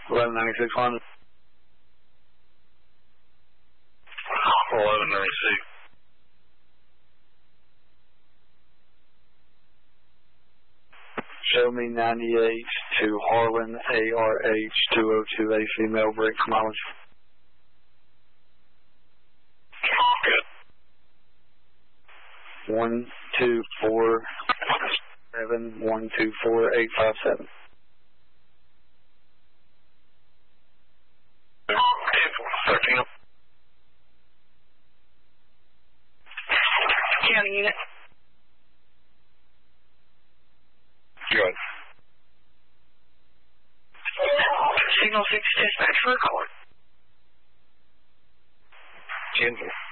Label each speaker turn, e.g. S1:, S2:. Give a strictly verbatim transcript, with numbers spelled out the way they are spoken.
S1: eleven ninety-six Honda.
S2: eleven ninety-six.
S1: Show me ninety-eight to Harlan A R H two oh two A female break mileage.
S2: Good.
S1: One two four seven one two four eight five seven.
S2: thirteen.
S3: County unit.
S2: Good.
S3: Signal six dispatch for a caller.
S2: Gentle.